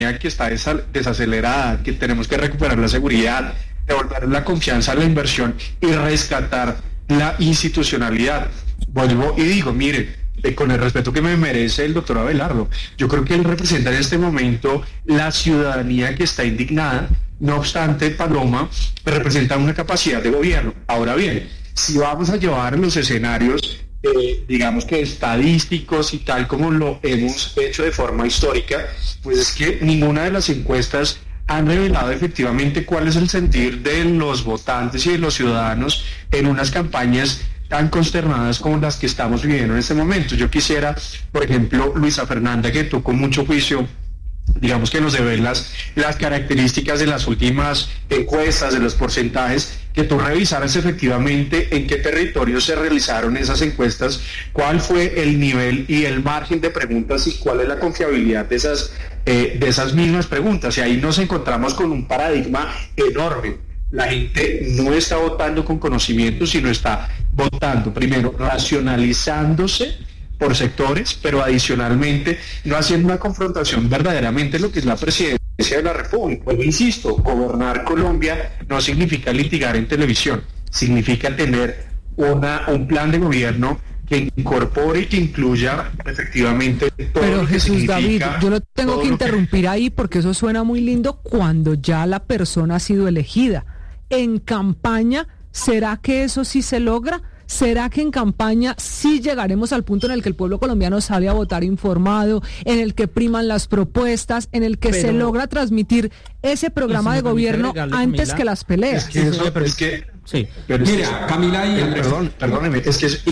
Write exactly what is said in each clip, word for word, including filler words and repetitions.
que está desa- desacelerada, que tenemos que recuperar la seguridad, devolver la confianza a la inversión y rescatar la institucionalidad. Vuelvo y digo, mire, eh, con el respeto que me merece el doctor Abelardo, yo creo que él representa en este momento la ciudadanía que está indignada. No obstante, Paloma representa una capacidad de gobierno. Ahora bien, si vamos a llevar los escenarios, eh, digamos que estadísticos y tal como lo hemos hecho de forma histórica, pues es que ninguna de las encuestas han revelado efectivamente cuál es el sentir de los votantes y de los ciudadanos en unas campañas tan consternadas como las que estamos viviendo en este momento. Yo quisiera, por ejemplo, Luisa Fernanda, que tú con mucho juicio, digamos que nos debe las, las características de las últimas encuestas, de los porcentajes, que tú revisaras efectivamente en qué territorios se realizaron esas encuestas, cuál fue el nivel y el margen de preguntas y cuál es la confiabilidad de esas, eh, de esas mismas preguntas. Y ahí nos encontramos con un paradigma enorme. La gente no está votando con conocimiento, sino está votando, primero, racionalizándose por sectores, pero adicionalmente no haciendo una confrontación verdaderamente lo que es la presidencia de la República. Pues insisto, gobernar Colombia no significa litigar en televisión, significa tener una, un plan de gobierno que incorpore y que incluya efectivamente todo. Pero lo que Jesús David, significa, yo lo tengo que interrumpir que... ahí porque eso suena muy lindo cuando ya la persona ha sido elegida. En campaña, ¿será que eso sí se logra? ¿Será que en campaña sí llegaremos al punto en el que el pueblo colombiano sale a votar informado, en el que priman las propuestas, en el que pero, se logra transmitir ese programa de gobierno antes Camila, que las peleas? Es que eso, sí, pero es que... Sí. Pero Mira, es que, Camila y... Eh, perdón, perdóneme, es que... Es,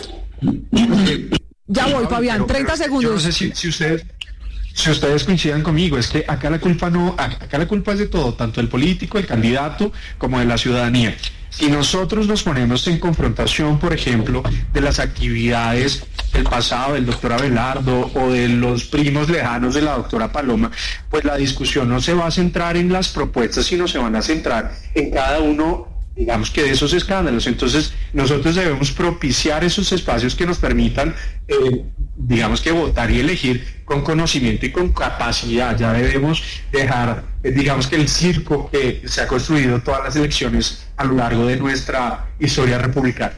ya voy, Fabián, treinta segundos. Yo no sé si, si ustedes... Si ustedes coincidan conmigo, es que acá la culpa no, acá la culpa es de todo, tanto del político, el candidato, como de la ciudadanía. Si nosotros nos ponemos en confrontación, por ejemplo, de las actividades del pasado del doctor Abelardo o de los primos lejanos de la doctora Paloma, pues la discusión no se va a centrar en las propuestas, sino se van a centrar en cada uno, digamos que de esos escándalos. Entonces nosotros debemos propiciar esos espacios que nos permitan, eh, digamos que votar y elegir con conocimiento y con capacidad. Ya debemos dejar, eh, digamos que el circo que se ha construido todas las elecciones a lo largo de nuestra historia republicana.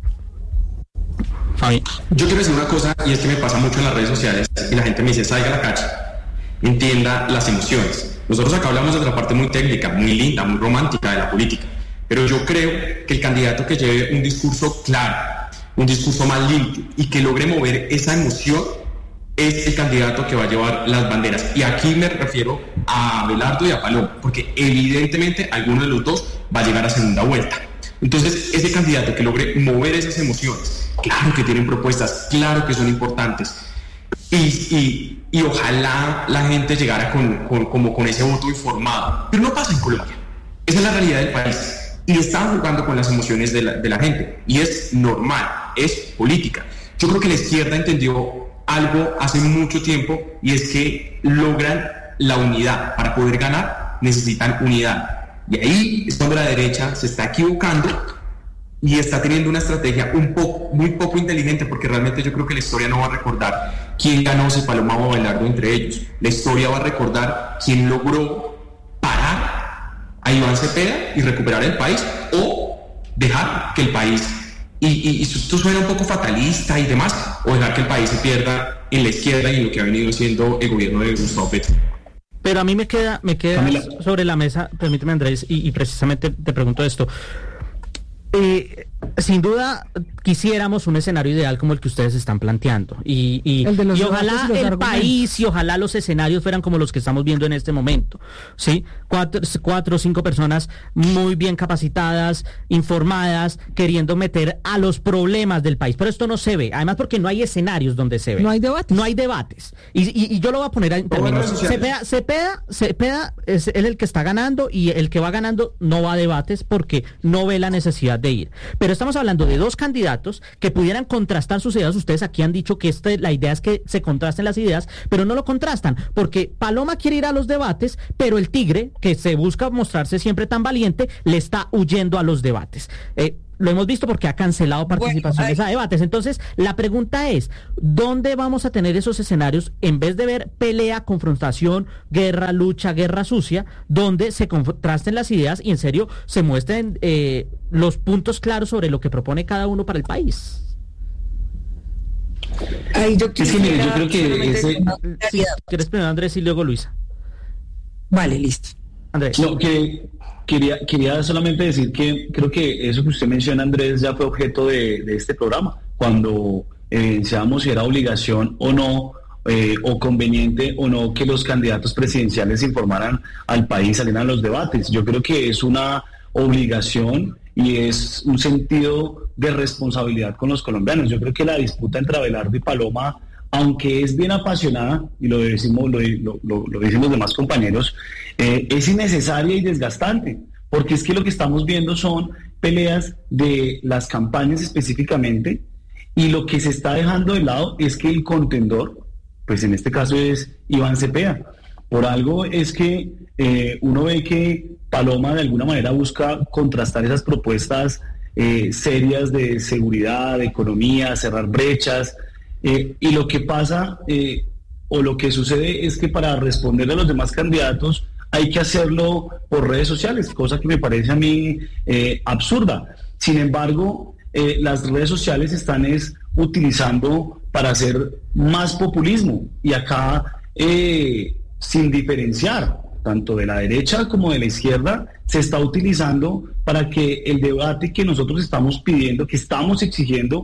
Fabi, yo quiero decir una cosa, y es que me pasa mucho en las redes sociales y la gente me dice, salga a la calle, entienda las emociones. Nosotros acá hablamos de la parte muy técnica, muy linda, muy romántica de la política. Pero yo creo que el candidato que lleve un discurso claro, un discurso más limpio y que logre mover esa emoción es el candidato que va a llevar las banderas. Y aquí me refiero a Abelardo y a Paloma, porque evidentemente alguno de los dos va a llegar a segunda vuelta. Entonces, ese candidato que logre mover esas emociones, claro que tienen propuestas, claro que son importantes, y, y, y ojalá la gente llegara con, con, como con ese voto informado. Pero no pasa en Colombia. Esa es la realidad del país. Y están jugando con las emociones de la, de la gente. Y es normal, es política. Yo creo que la izquierda entendió algo hace mucho tiempo, y es que logran la unidad. Para poder ganar necesitan unidad. Y ahí es cuando la derecha se está equivocando y está teniendo una estrategia un poco, muy poco inteligente, porque realmente yo creo que la historia no va a recordar quién ganó, si Paloma o Abelardo entre ellos. La historia va a recordar quién logró parar a Iván Cepeda y recuperar el país, o dejar que el país, y, y, y esto suena un poco fatalista y demás, o dejar que el país se pierda en la izquierda y en lo que ha venido siendo el gobierno de Gustavo Petro. Pero a mí me queda, me queda Camila. sobre la mesa, permíteme Andrés, y, y precisamente te pregunto esto. Eh, sin duda quisiéramos un escenario ideal como el que ustedes están planteando, y, y, y ojalá el país y ojalá los escenarios fueran como los que estamos viendo en este momento, ¿sí? Cuatro, cuatro o cinco personas muy bien capacitadas, informadas, queriendo meter a los problemas del país, pero esto no se ve, además porque no hay escenarios donde se ve. No hay debates. No hay debates. Y, y, y yo lo voy a poner en términos. Cepeda, Cepeda, Cepeda es él el que está ganando, y el que va ganando no va a debates porque no ve la necesidad de ir. Pero estamos hablando de dos candidatos que pudieran contrastar sus ideas. Ustedes aquí han dicho que este, la idea es que se contrasten las ideas, pero no lo contrastan, porque Paloma quiere ir a los debates, pero el tigre, que se busca mostrarse siempre tan valiente, le está huyendo a los debates. Eh, lo hemos visto porque ha cancelado participaciones bueno, a debates. Entonces, la pregunta es, ¿dónde vamos a tener esos escenarios en vez de ver pelea, confrontación, guerra, lucha, guerra sucia, donde se contrasten las ideas y en serio se muestren eh, los puntos claros sobre lo que propone cada uno para el país? Ay, yo, sí, sí, mire, yo creo que ese... Sí, ¿quieres primero Andrés y luego Luisa? Vale, listo. Andrés. No, que quería, quería solamente decir que creo que eso que usted menciona, Andrés, ya fue objeto de, de este programa, cuando evidenciamos si era obligación o no, eh, o conveniente o no que los candidatos presidenciales informaran al país, salieran a los debates. Yo creo que es una obligación y es un sentido de responsabilidad con los colombianos. Yo creo que la disputa entre Abelardo y Paloma, aunque es bien apasionada, y lo decimos, lo, lo, lo, lo dicen los demás compañeros, eh, es innecesaria y desgastante, porque es que lo que estamos viendo son peleas de las campañas específicamente, y lo que se está dejando de lado es que el contendor, pues en este caso es Iván Cepeda. Por algo es que eh, uno ve que Paloma de alguna manera busca contrastar esas propuestas eh, serias de seguridad, de economía, cerrar brechas, eh, y lo que pasa eh, o lo que sucede es que para responder a los demás candidatos hay que hacerlo por redes sociales, cosa que me parece a mí eh, absurda. Sin embargo, eh, las redes sociales están es, utilizando para hacer más populismo, y acá eh, sin diferenciar tanto de la derecha como de la izquierda, se está utilizando para que el debate que nosotros estamos pidiendo, que estamos exigiendo,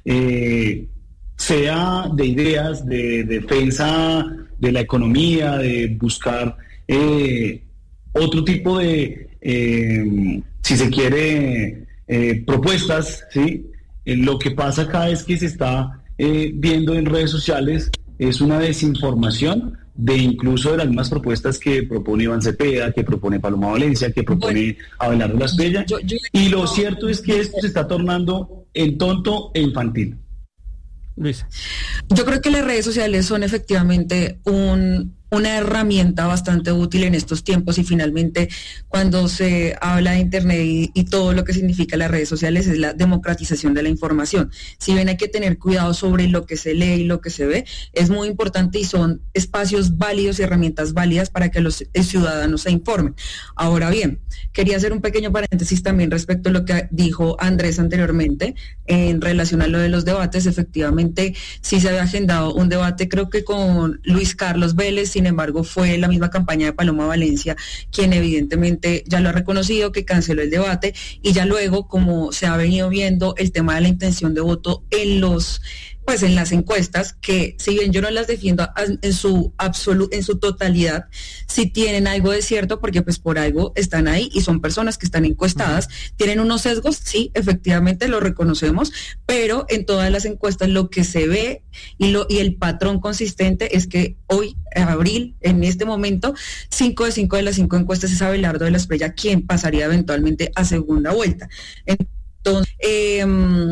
eh, sea de ideas, de, de defensa de la economía, de buscar eh, otro tipo de, eh, si se quiere, eh, propuestas, ¿sí? Eh, lo que pasa acá es que se está eh, viendo en redes sociales es una desinformación de incluso de las mismas propuestas que propone Iván Cepeda, que propone Paloma Valencia, que propone bueno, Abelardo Lasprilla, yo, yo, y lo cierto es que esto se está tornando en tonto e infantil. Luisa. Yo creo que las redes sociales son efectivamente un, una herramienta bastante útil en estos tiempos, y finalmente cuando se habla de Internet y, y todo lo que significa las redes sociales es la democratización de la información. Si bien hay que tener cuidado sobre lo que se lee y lo que se ve, es muy importante y son espacios válidos y herramientas válidas para que los ciudadanos se informen. Ahora bien, quería hacer un pequeño paréntesis también respecto a lo que dijo Andrés anteriormente en relación a lo de los debates. Efectivamente, sí se había agendado un debate, creo que con Luis Carlos Vélez, sin embargo fue la misma campaña de Paloma Valencia quien evidentemente ya lo ha reconocido, que canceló el debate, y ya luego, como se ha venido viendo el tema de la intención de voto en los pues en las encuestas, que si bien yo no las defiendo en su absolu, en su totalidad, sí tienen algo de cierto, porque pues por algo están ahí y son personas que están encuestadas, uh-huh. Tienen unos sesgos, sí, efectivamente lo reconocemos, pero en todas las encuestas lo que se ve y lo y el patrón consistente es que hoy, en abril, en este momento, cinco de cinco de las cinco encuestas es Abelardo Lasprilla quien pasaría eventualmente a segunda vuelta. Entonces, eh,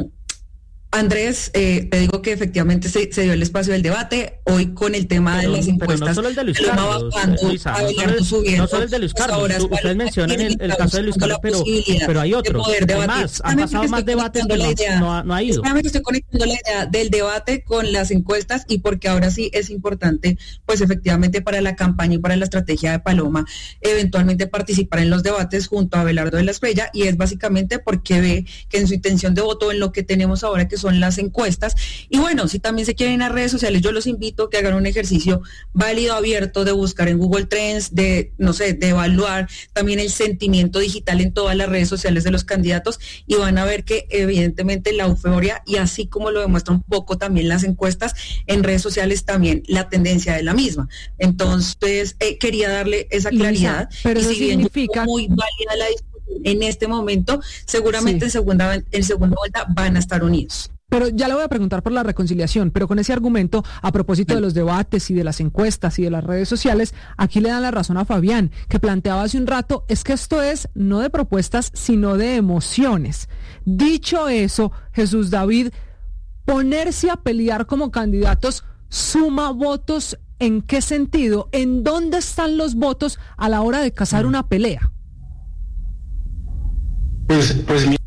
Andrés, eh, te digo que efectivamente se, se dio el espacio del debate hoy con el tema pero, de las encuestas. Pero no solo el de Luis Carlos, bajando, Luisa, no, solo el, subiendo, no solo el de Luis Carlos, pues ahora, ustedes mencionan el, el caso de Luis Carlos, pero, pero hay otros, hay más, han pasado más debates, pero no, no, no ha ido. Espérame que estoy conectando la idea del debate con las encuestas, y porque ahora sí es importante, pues efectivamente para la campaña y para la estrategia de Paloma, eventualmente participar en los debates junto a Abelardo Lasprilla, y es básicamente porque ve que en su intención de voto, en lo que tenemos ahora que son las encuestas. Y bueno, si también se quieren ir a redes sociales, yo los invito a que hagan un ejercicio válido, abierto, de buscar en Google Trends, de, no sé, de evaluar también el sentimiento digital en todas las redes sociales de los candidatos, y van a ver que evidentemente la euforia, y así como lo demuestra un poco también las encuestas en redes sociales, también la tendencia de la misma. Entonces, eh, quería darle esa claridad. Luisa, pero y eso si bien significa... muy válida la discusión en este momento, seguramente sí. en segunda en segunda vuelta van a estar unidos. Pero ya le voy a preguntar por la reconciliación, pero con ese argumento, a propósito de los debates y de las encuestas y de las redes sociales, aquí le dan la razón a Fabián, que planteaba hace un rato, es que esto es no de propuestas, sino de emociones. Dicho eso, Jesús David, ponerse a pelear como candidatos suma votos, ¿en qué sentido? ¿En dónde están los votos a la hora de cazar una pelea? Pues, pues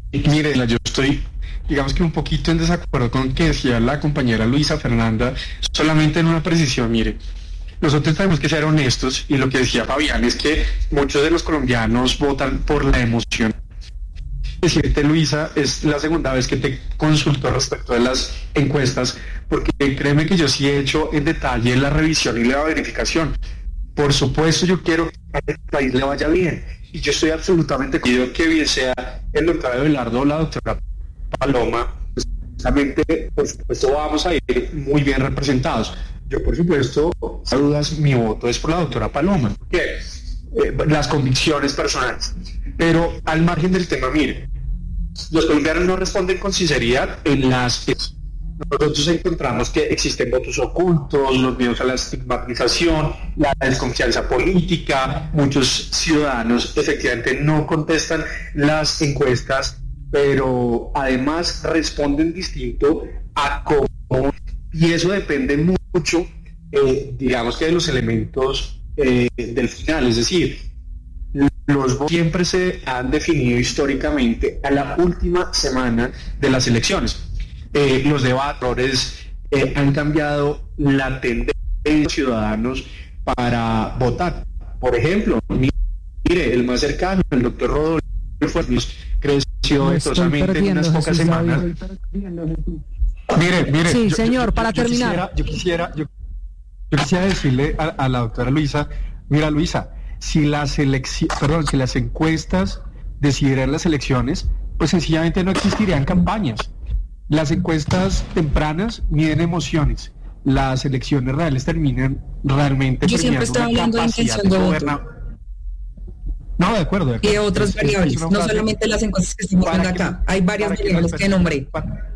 Mire, yo estoy, digamos que un poquito en desacuerdo con lo que decía la compañera Luisa Fernanda, solamente en una precisión. Mire, nosotros tenemos que ser honestos, y lo que decía Fabián es que muchos de los colombianos votan por la emoción. Decirte, Luisa, es la segunda vez que te consulto respecto de las encuestas, porque créeme que yo sí he hecho en detalle la revisión y la verificación. Por supuesto, yo quiero que al país le vaya bien, y yo estoy absolutamente convencido que bien sea el doctor Abelardo o la doctora Paloma, justamente, por supuesto, vamos a ir muy bien representados. Yo, por supuesto, sin dudas, mi voto es por la doctora Paloma, porque eh, las convicciones personales. Pero al margen del tema, mire, los colombianos no responden con sinceridad en las... Nosotros encontramos que existen votos ocultos, los miedos a la estigmatización, la desconfianza política. Muchos ciudadanos efectivamente no contestan las encuestas, pero además responden distinto a cómo, y eso depende mucho, eh, digamos que de los elementos eh, del final, es decir, los votos siempre se han definido históricamente a la última semana de las elecciones. Eh, los debates eh, han cambiado la tendencia de los ciudadanos para votar. Por ejemplo, mire, el más cercano, el doctor Rodolfo, creció exitosamente en unas pocas semanas. Mire, mire. Sí, yo, señor, yo, para yo, terminar. Yo quisiera, yo, yo quisiera decirle a, a la doctora Luisa, mira, Luisa, si las elecciones, perdón, si las encuestas decidieran las elecciones, pues sencillamente no existirían campañas. Las encuestas tempranas miden emociones. Las elecciones reales terminan realmente. Yo siempre estaba hablando de intención de voto. No, de acuerdo. De acuerdo. Y de otras es, variables, es no solamente las encuestas que estamos viendo acá. Hay varias variables que, que nombré. Para,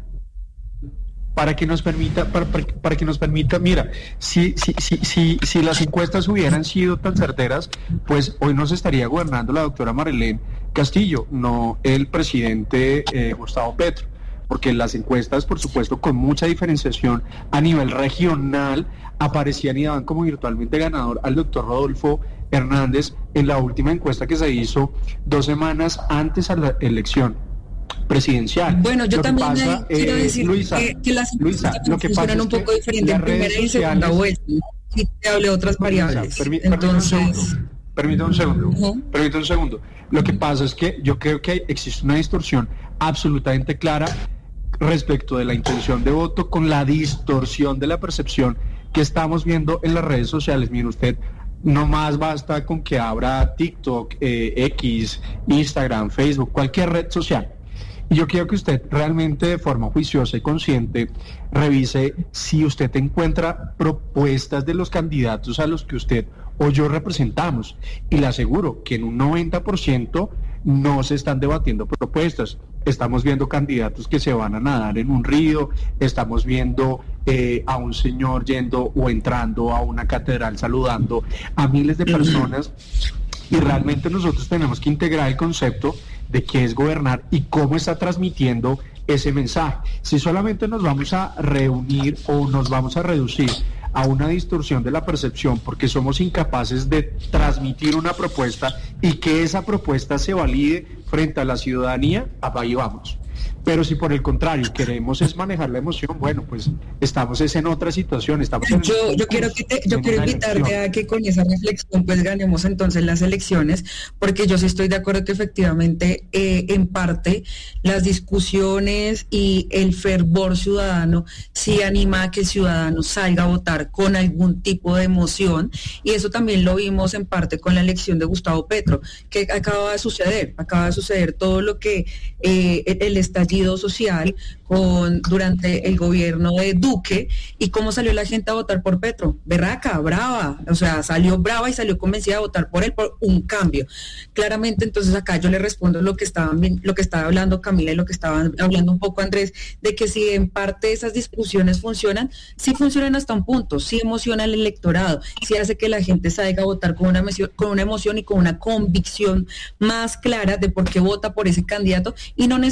para que nos permita, para, para, para que nos permita, mira, si, si, si, si, si las encuestas hubieran sido tan certeras, pues hoy nos estaría gobernando la doctora Marlene Castillo, no el presidente eh, Gustavo Petro. Porque las encuestas, por supuesto, con mucha diferenciación a nivel regional, aparecían y daban como virtualmente ganador al doctor Rodolfo Hernández en la última encuesta que se hizo dos semanas antes a la elección presidencial. Bueno, yo lo también pasa, quiero eh, decir Luisa, que, que las Luisa, lo que funcionan pasa un poco diferente en primera y segunda vuelta. Y te hablé de otras variables. Permí, Entonces... Permítame un segundo, uh-huh. permítame un segundo. Lo que pasa es que yo creo que existe una distorsión absolutamente clara respecto de la intención de voto con la distorsión de la percepción que estamos viendo en las redes sociales. Mire usted, no más basta con que abra TikTok, eh, X, Instagram, Facebook, cualquier red social. Y yo quiero que usted realmente de forma juiciosa y consciente revise si usted encuentra propuestas de los candidatos a los que usted o yo representamos. Y le aseguro que en un noventa por ciento no se están debatiendo propuestas. Estamos viendo candidatos que se van a nadar en un río, estamos viendo eh, a un señor yendo o entrando a una catedral saludando a miles de personas, y realmente nosotros tenemos que integrar el concepto de qué es gobernar y cómo está transmitiendo ese mensaje. Si solamente nos vamos a reunir o nos vamos a reducir a una distorsión de la percepción porque somos incapaces de transmitir una propuesta y que esa propuesta se valide frente a la ciudadanía, ahí vamos. Pero si por el contrario queremos es manejar la emoción, bueno, pues estamos es en otra situación. Estamos en yo yo quiero que te, yo quiero invitarte elección. a que con esa reflexión pues ganemos entonces las elecciones, porque yo sí estoy de acuerdo que efectivamente eh, en parte las discusiones y el fervor ciudadano sí anima a que el ciudadano salga a votar con algún tipo de emoción, y eso también lo vimos en parte con la elección de Gustavo Petro, que acaba de suceder, acaba de suceder todo lo que eh, el estallido social con durante el gobierno de Duque, y cómo salió la gente a votar por Petro, berraca, brava, o sea, salió brava y salió convencida de votar por él, por un cambio. Claramente, entonces acá yo le respondo lo que estaban lo que estaba hablando Camila y lo que estaban hablando un poco Andrés, de que si en parte esas discusiones funcionan, sí funcionan hasta un punto, sí emociona al electorado, sí hace que la gente salga a votar con una emoción, con una emoción y con una convicción más clara de por qué vota por ese candidato, y no necesariamente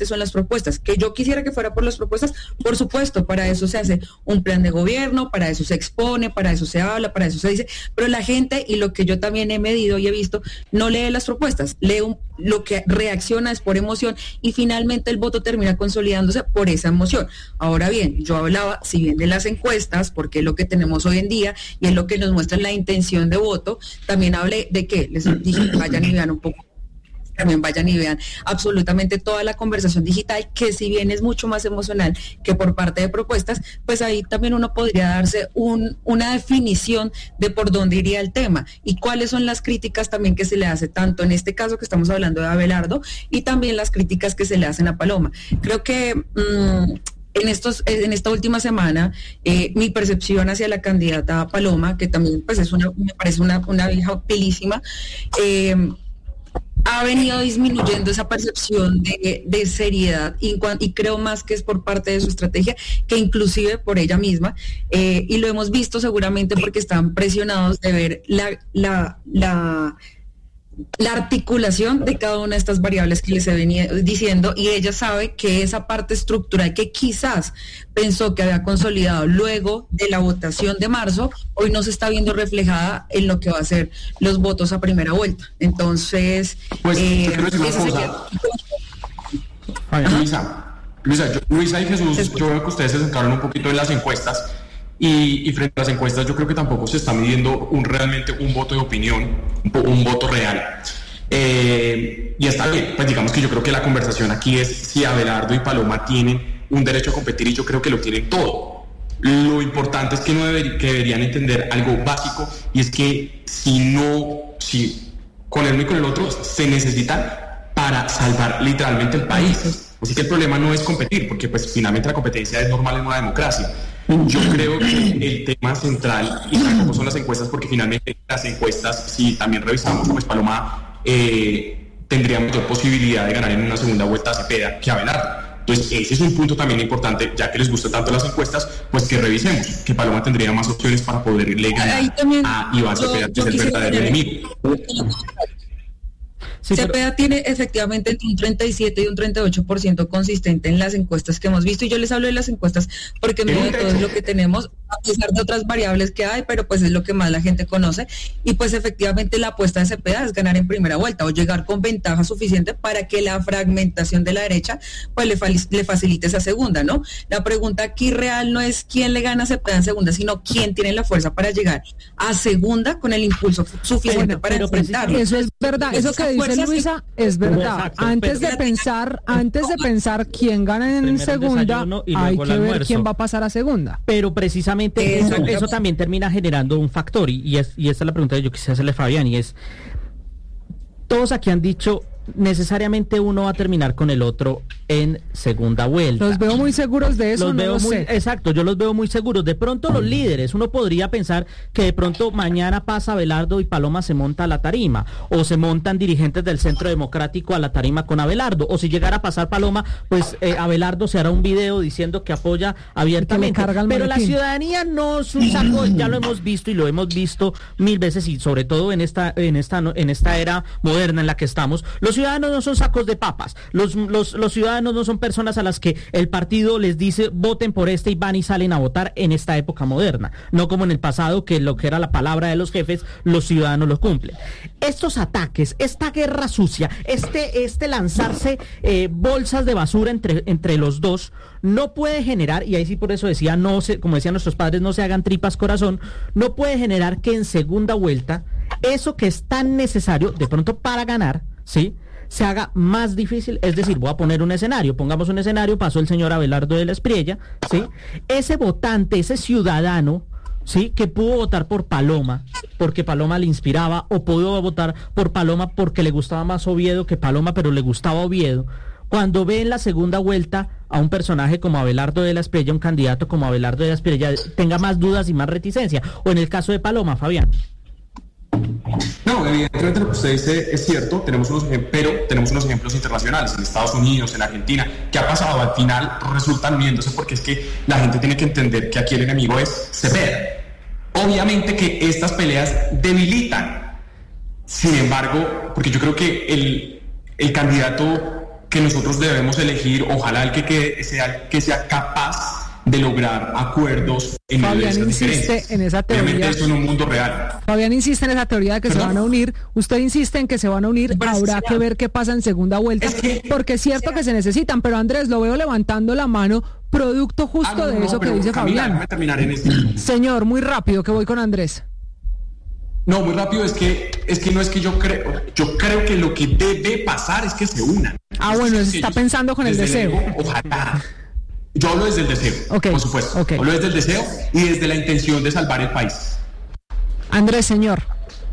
solamente son las propuestas. Que yo quisiera que fuera por las propuestas, por supuesto, para eso se hace un plan de gobierno, para eso se expone, para eso se habla, para eso se dice, pero la gente, y lo que yo también he medido y he visto, no lee las propuestas, lee un, lo que reacciona es por emoción, y finalmente el voto termina consolidándose por esa emoción. Ahora bien, yo hablaba, si bien de las encuestas, porque es lo que tenemos hoy en día y es lo que nos muestra la intención de voto, también hablé de que les dije, vayan y vean un poco, también vayan y vean absolutamente toda la conversación digital, que si bien es mucho más emocional que por parte de propuestas, pues ahí también uno podría darse un, una definición de por dónde iría el tema y cuáles son las críticas también que se le hace, tanto en este caso que estamos hablando de Abelardo y también las críticas que se le hacen a Paloma. Creo que mmm, en estos en esta última semana eh, mi percepción hacia la candidata Paloma, que también pues es una, me parece una, una vieja pilísima, eh, ha venido disminuyendo esa percepción de, de seriedad y, y creo más que es por parte de su estrategia que inclusive por ella misma, eh, y lo hemos visto seguramente porque están presionados de ver la, la, la la articulación de cada una de estas variables que les he venido diciendo, y ella sabe que esa parte estructural que quizás pensó que había consolidado luego de la votación de marzo, hoy no se está viendo reflejada en lo que va a ser los votos a primera vuelta. Entonces, pues eh, yo quiero decir una cosa. Sería... Luisa, Luisa, yo, Luisa y Jesús, yo veo que ustedes se centraron un poquito en las encuestas. Y, y frente a las encuestas yo creo que tampoco se está midiendo un, realmente un voto de opinión, un, un voto real. Eh, y está bien, pues digamos que yo creo que la conversación aquí es si Abelardo y Paloma tienen un derecho a competir, y yo creo que lo tienen todo. Lo importante es que no deber, que deberían entender algo básico, y es que si no, si con el uno y con el otro se necesitan para salvar literalmente el país. Así que el problema no es competir, porque pues finalmente la competencia es normal en una democracia. Yo creo que el tema central, y tampoco son las encuestas, porque finalmente las encuestas, si también revisamos, pues Paloma eh, tendría mayor posibilidad de ganar en una segunda vuelta a Cepeda que Abelardo. Entonces ese es un punto también importante, ya que les gustan tanto las encuestas, pues que revisemos, que Paloma tendría más opciones para poderle ganar a Iván Cepeda, que es el verdadero enemigo. Sí, Cepeda pero... tiene efectivamente un treinta y siete y un treinta y ocho por ciento consistente en las encuestas que hemos visto, y yo les hablo de las encuestas porque en medio de todo es lo que tenemos, a pesar de otras variables que hay, pero pues es lo que más la gente conoce, y pues efectivamente la apuesta de Cepeda es ganar en primera vuelta o llegar con ventaja suficiente para que la fragmentación de la derecha pues le, fa- le facilite esa segunda, ¿no? La pregunta aquí real no es quién le gana a Cepeda en segunda, sino quién tiene la fuerza para llegar a segunda con el impulso suficiente bueno, para enfrentarlo. Eso es verdad, eso que dice Luisa es verdad. Exacto, antes de pensar, antes de pensar quién gana en segunda, hay que ver quién va a pasar a segunda. Pero precisamente eso, eso también termina generando un factor, y, y, es, y esta es la pregunta que yo quisiera hacerle a Fabián, y es, todos aquí han dicho necesariamente uno va a terminar con el otro en segunda vuelta. Los veo muy seguros de eso, los no veo lo muy, sé. Exacto, yo los veo muy seguros. De pronto los líderes, uno podría pensar que de pronto mañana pasa Abelardo y Paloma se monta a la tarima, o se montan dirigentes del Centro Democrático a la tarima con Abelardo, o si llegara a pasar Paloma, pues eh, Abelardo se hará un video diciendo que apoya abiertamente. Pero maletín. La ciudadanía no es un saco, ya lo hemos visto y lo hemos visto mil veces, y sobre todo en esta, en esta, en esta era moderna en la que estamos, los ciudadanos no son sacos de papas, los, los, los ciudadanos no son personas a las que el partido les dice voten por este y van y salen a votar en esta época moderna, no como en el pasado, que lo que era la palabra de los jefes, los ciudadanos lo cumplen. Estos ataques, esta guerra sucia, este, este lanzarse eh, bolsas de basura entre, entre los dos, no puede generar, y ahí sí por eso decía, no se, como decían nuestros padres, no se hagan tripas corazón, no puede generar que en segunda vuelta eso que es tan necesario de pronto para ganar, ¿sí?, se haga más difícil. Es decir, voy a poner un escenario, pongamos un escenario, pasó el señor Abelardo de la Espriella, ¿sí? Ese votante, ese ciudadano, ¿sí?, que pudo votar por Paloma porque Paloma le inspiraba, o pudo votar por Paloma porque le gustaba más Oviedo que Paloma, pero le gustaba Oviedo, cuando ve en la segunda vuelta a un personaje como Abelardo de la Espriella, un candidato como Abelardo de la Espriella, tenga más dudas y más reticencia, o en el caso de Paloma, Fabián. No, evidentemente lo que usted dice es cierto, tenemos unos, pero tenemos unos ejemplos internacionales, en Estados Unidos, en Argentina, que ha pasado, al final resultan uniéndose, porque es que la gente tiene que entender que aquí el enemigo es Cepeda. Obviamente que estas peleas debilitan, sin embargo, porque yo creo que el, el candidato que nosotros debemos elegir, ojalá el que, que sea que sea capaz de lograr acuerdos en Fabián insiste en esa teoría. Eso en un mundo real. Fabián insiste en esa teoría de que ¿Perdón? se van a unir. Usted insiste en que se van a unir. Pero habrá sí, que ver qué pasa en segunda vuelta, es que, porque es cierto sí, que se necesitan. Pero Andrés, lo veo levantando la mano, producto justo ah, no, de no, eso que dice Camila, Fabián. Terminar en este. Señor, muy rápido, que voy con Andrés. No, muy rápido, es que es que no es que yo creo, yo creo que lo que debe pasar es que se unan. Ah, bueno, es está pensando con el deseo. El, ojalá. Yo hablo desde el deseo, okay, por supuesto. Okay. Hablo desde el deseo y desde la intención de salvar el país. Andrés, señor.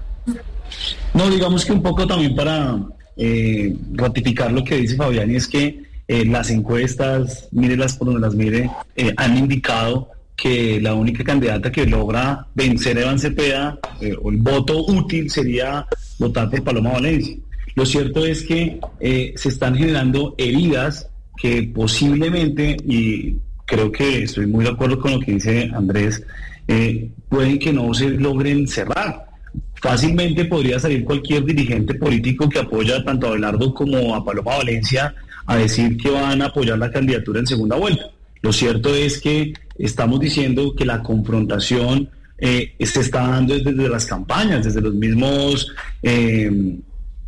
No, digamos que un poco también para eh, ratificar lo que dice Fabián, y es que eh, las encuestas, mírelas por donde las mire, eh, han indicado que la única candidata que logra vencer a Iván Cepeda, eh, o el voto útil, sería votar por Paloma Valencia. Lo cierto es que eh, se están generando heridas que posiblemente, y creo que estoy muy de acuerdo con lo que dice Andrés, eh, pueden que no se logren cerrar. Fácilmente podría salir cualquier dirigente político que apoya tanto a Abelardo como a Paloma Valencia a decir que van a apoyar la candidatura en segunda vuelta. Lo cierto es que estamos diciendo que la confrontación eh, se está dando desde, desde las campañas, desde los mismos eh,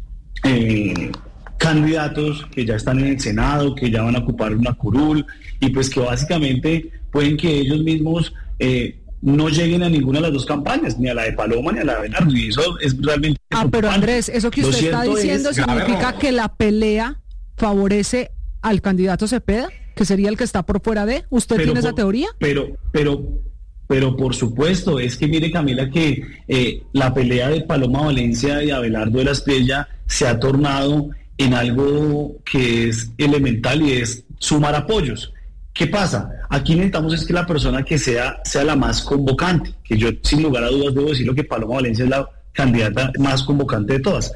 eh, candidatos que ya están en el Senado, que ya van a ocupar una curul, y pues que básicamente pueden que ellos mismos eh, no lleguen a ninguna de las dos campañas, ni a la de Paloma ni a la de Abelardo, y eso es realmente Ah, pero Andrés, eso que usted está diciendo significa que la pelea favorece al candidato Cepeda, que sería el que está por fuera de. ¿Usted pero tiene por, esa teoría? Pero, pero, pero por supuesto, es que mire, Camila, que eh, la pelea de Paloma Valencia y Abelardo de la Espriella se ha tornado en algo que es elemental, y es sumar apoyos. ¿Qué pasa? Aquí necesitamos es que la persona que sea, sea la más convocante, que yo sin lugar a dudas debo decirlo que Paloma Valencia es la candidata más convocante de todas.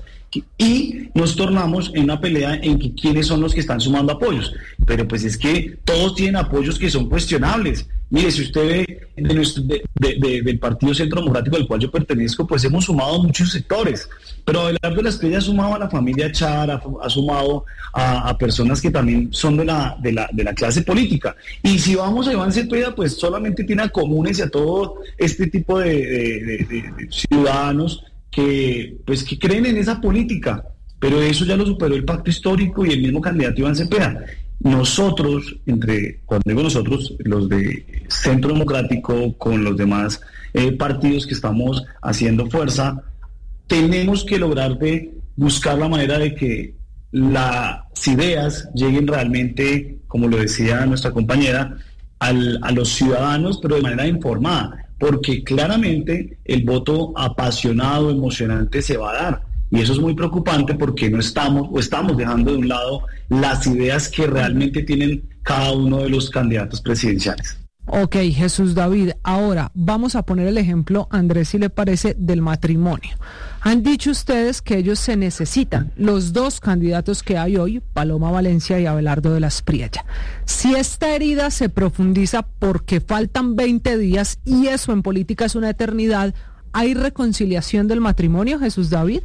Y nos tornamos en una pelea en que quiénes son los que están sumando apoyos. Pero pues es que todos tienen apoyos que son cuestionables. Mire, si usted ve de nuestro, de, de, de, del Partido Centro Democrático al cual yo pertenezco, pues hemos sumado muchos sectores. Pero Abelardo de la Espriella ha sumado a la familia Char, ha, ha sumado a, a personas que también son de la, de, la, de la clase política. Y si vamos a Iván Cepeda, pues solamente tiene a comunes y a todo este tipo de, de, de, de, de ciudadanos que pues que creen en esa política, pero eso ya lo superó el pacto histórico y el mismo candidato Iván Cepeda. Nosotros, entre, cuando digo nosotros, los de Centro Democrático con los demás eh, partidos que estamos haciendo fuerza, tenemos que lograr de buscar la manera de que las ideas lleguen realmente, como lo decía nuestra compañera, al, a los ciudadanos, pero de manera informada, porque claramente el voto apasionado, emocionante se va a dar, y eso es muy preocupante porque no estamos o estamos dejando de un lado las ideas que realmente tienen cada uno de los candidatos presidenciales. Ok, Jesús David, ahora vamos a poner el ejemplo, Andrés, si le parece, del matrimonio. Han dicho ustedes que ellos se necesitan, los dos candidatos que hay hoy, Paloma Valencia y Abelardo de la Espriella. Si esta herida se profundiza porque faltan veinte días y eso en política es una eternidad, ¿hay reconciliación del matrimonio, Jesús David?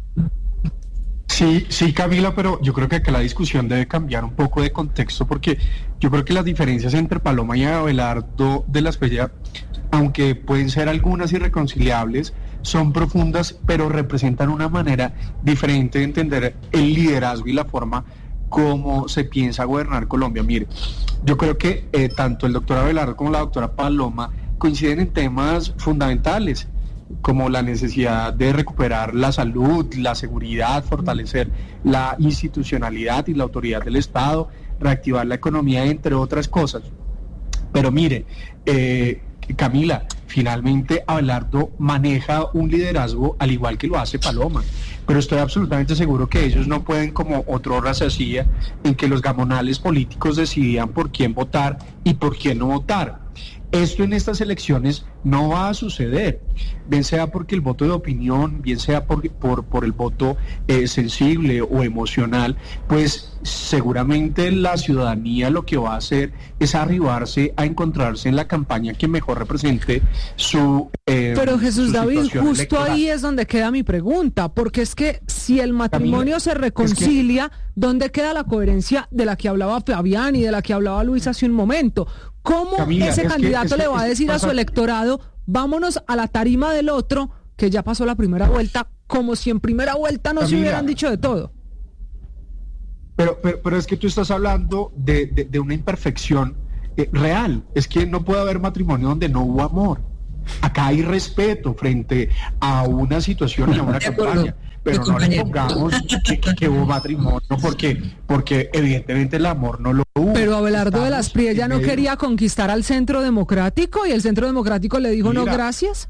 Sí, sí, Camila, pero yo creo que acá la discusión debe cambiar un poco de contexto, porque yo creo que las diferencias entre Paloma y Abelardo de la Espriella, aunque pueden ser algunas irreconciliables, son profundas, pero representan una manera diferente de entender el liderazgo y la forma como se piensa gobernar Colombia. Mire, yo creo que eh, tanto el doctor Abelardo como la doctora Paloma coinciden en temas fundamentales, como la necesidad de recuperar la salud, la seguridad, fortalecer la institucionalidad y la autoridad del Estado, reactivar la economía, entre otras cosas. Pero mire, eh, Camila, finalmente Abelardo maneja un liderazgo al igual que lo hace Paloma, pero estoy absolutamente seguro que ellos no pueden, como otrora se hacía, en que los gamonales políticos decidían por quién votar y por quién no votar. Esto en estas elecciones no va a suceder, bien sea porque el voto de opinión, bien sea por, por, por el voto eh, sensible o emocional, pues seguramente la ciudadanía lo que va a hacer es arribarse a encontrarse en la campaña que mejor represente su eh, Pero Jesús David, justo electoral. Ahí es donde queda mi pregunta, porque es que si si el matrimonio Camila, se reconcilia, es que... ¿dónde queda la coherencia de la que hablaba Fabián y de la que hablaba Luis hace un momento? ¿Cómo Camila, ese candidato que, le va a decir pasa... a su electorado, vámonos a la tarima del otro, que ya pasó la primera vuelta, como si en primera vuelta no Camila, se hubieran dicho de todo? Pero, pero, pero es que tú estás hablando de, de, de una imperfección eh, real. Es que no puede haber matrimonio donde no hubo amor. Acá hay respeto frente a una situación y a una campaña, pero no le pongamos que, que, que hubo matrimonio porque, porque evidentemente el amor no lo hubo. Pero Abelardo de las Pries ya no medio... quería conquistar al Centro Democrático y el Centro Democrático le dijo Mira, no gracias.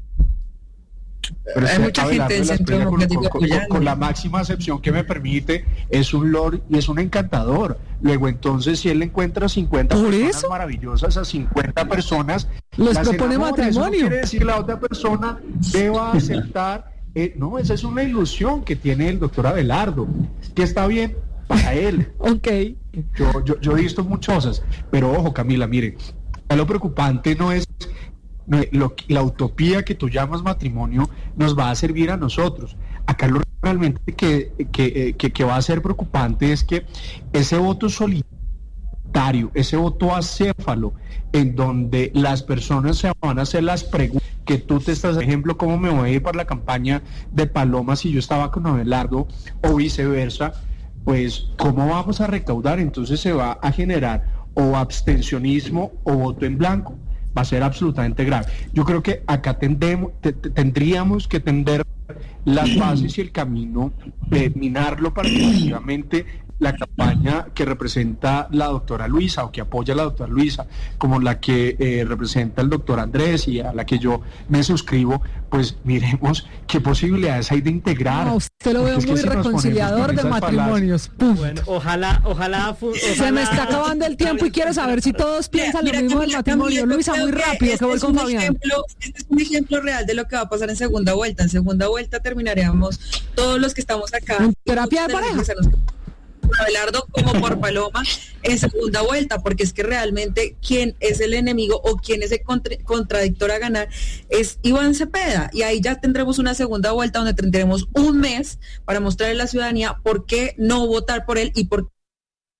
Pero hay mucha gente del Centro Democrático con, con, con, con la máxima acepción que me permite, es un lord y es un encantador. Luego entonces si él encuentra cincuenta ¿Por personas eso? maravillosas a cincuenta personas, les propone enamora. matrimonio. Eso no quiere decir que la otra persona deba aceptar, eh, no, esa es una ilusión que tiene el doctor Abelardo, que está bien para él. Ok. Yo, yo, yo he visto muchas cosas, pero ojo Camila, mire, lo preocupante no es Lo, la utopía que tú llamas matrimonio nos va a servir a nosotros. Acá lo realmente que, que, que, que va a ser preocupante es que ese voto solitario, ese voto acéfalo, en donde las personas se van a hacer las preguntas que tú te estás, por ejemplo, ¿cómo me voy a ir para la campaña de Paloma si yo estaba con Abelardo o viceversa? Pues, ¿cómo vamos a recaudar? Entonces se va a generar o abstencionismo o voto en blanco. Va a ser absolutamente grave. Yo creo que acá tendemos, te, te, tendríamos que tender las bases y el camino, eh, minarlo para que efectivamente la campaña que representa la doctora Luisa o que apoya a la doctora Luisa, como la que eh, representa el doctor Andrés y a la que yo me suscribo, pues miremos qué posibilidades hay de integrar. No, usted lo veo muy es reconciliador de matrimonios. Bueno, ojalá, ojalá, ojalá. Se me está acabando el tiempo y quiero saber si todos piensan mira, lo mismo del matrimonio. Camila, Luisa, muy rápido, que, que voy con Fabián. Ejemplo, este es un ejemplo real de lo que va a pasar en segunda vuelta. En segunda vuelta terminaríamos todos los que estamos acá. ¿En terapia de pareja? Abelardo como por Paloma en segunda vuelta, porque es que realmente quien es el enemigo o quien es el contra- contradictor a ganar es Iván Cepeda, y ahí ya tendremos una segunda vuelta donde tendremos un mes para mostrarle a la ciudadanía por qué no votar por él y por